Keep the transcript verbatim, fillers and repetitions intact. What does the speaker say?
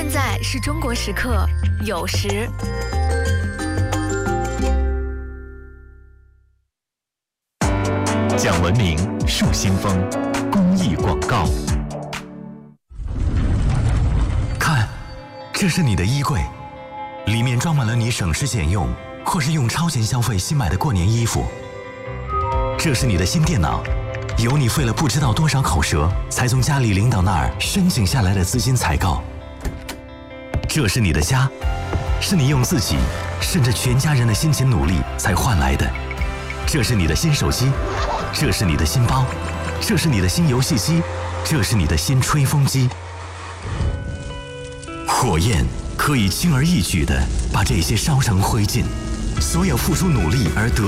现在是中国时刻，有时。 讲文明树新风，公益广告。看，这是你的衣柜，里面装满了你省吃俭用或是用超前消费新买的过年衣服。这是你的新电脑，有你费了不知道多少口舌才从家里领导那儿申请下来的资金采购。这是你的家，是你用自己甚至全家人的辛勤努力才换来的。这是你的新手机，这是你的新包，这是你的新游戏机，这是你的新吹风机。火焰可以轻而易举地把这些烧成灰烬，所有付出努力而得